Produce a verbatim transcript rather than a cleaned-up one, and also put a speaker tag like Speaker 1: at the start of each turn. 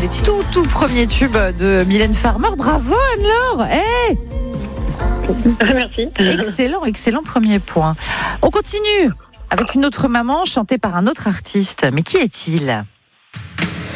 Speaker 1: les tout tout premiers tubes de Mylène Farmer. Bravo Anne-Laure. Hey
Speaker 2: Merci.
Speaker 1: Excellent, excellent premier point. On continue avec une autre maman chantée par un autre artiste. Mais qui est-il ?